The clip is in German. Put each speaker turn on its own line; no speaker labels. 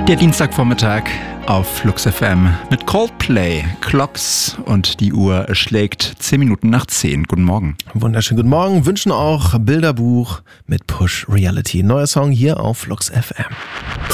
Der Dienstagvormittag auf Flux FM mit Coldplay, Clocks und die Uhr schlägt 10 Minuten nach 10. Guten Morgen.
Wunderschönen guten Morgen. Wünschen auch Bilderbuch mit Push Reality. Neuer Song hier auf Flux FM.